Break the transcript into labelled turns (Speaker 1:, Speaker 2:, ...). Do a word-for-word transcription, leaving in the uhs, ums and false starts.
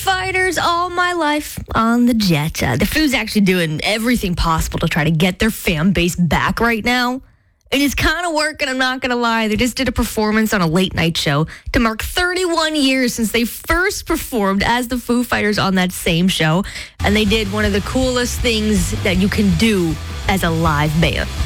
Speaker 1: Fighters all my life on the jet. Uh, the Foo's actually doing everything possible to try to get their fan base back right now. And it's kind of working, I'm not going to lie. They just did a performance on a late night show to mark thirty-one years since they first performed as the Foo Fighters on that same show. And they did one of the coolest things that you can do as a live band.